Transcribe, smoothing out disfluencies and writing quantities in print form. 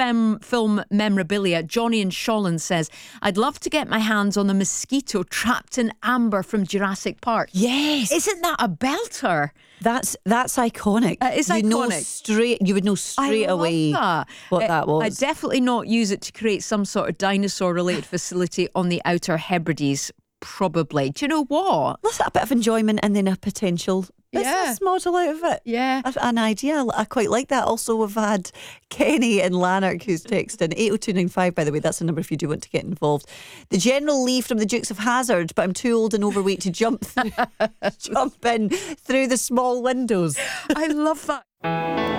film memorabilia, Johnny and Sholin says, I'd love to get my hands on the mosquito trapped in amber from Jurassic Park. Yes. Isn't that a belter? That's iconic. It's iconic. You would know straight away that. what that was. I'd definitely not use it to create some sort of dinosaur-related facility on the Outer Hebrides, probably. Do you know what? That's a bit of enjoyment and then a potential business model out of it. Yeah. An idea. I quite like that. Also, we've had Kenny in Lanark who's texted 80295, by the way. That's the number if you do want to get involved. The General Lee from the Dukes of Hazzard, but I'm too old and overweight to jump in through the small windows. I love that.